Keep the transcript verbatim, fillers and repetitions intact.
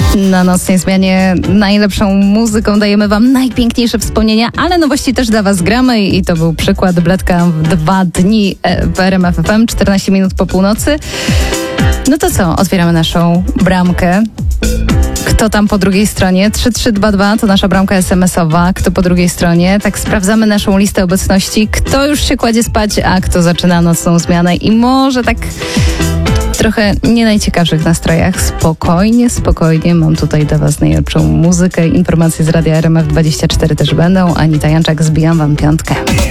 Na nocnej zmianie najlepszą muzyką dajemy wam najpiękniejsze wspomnienia, ale nowości też dla was gramy i to był przykład Bledka w dwa dni w R M F F M, czternaście minut po północy. No to co, otwieramy naszą bramkę. Kto tam po drugiej stronie? trzy trzy dwa dwa to nasza bramka es em esowa. Kto po drugiej stronie? Tak sprawdzamy naszą listę obecności. Kto już się kładzie spać, a kto zaczyna nocną zmianę i może tak trochę nie najciekawszych nastrojach. Spokojnie, spokojnie. Mam tutaj dla was najlepszą muzykę. Informacje z radia R M F dwadzieścia cztery też będą. Anita Janczak, zbijam wam piątkę.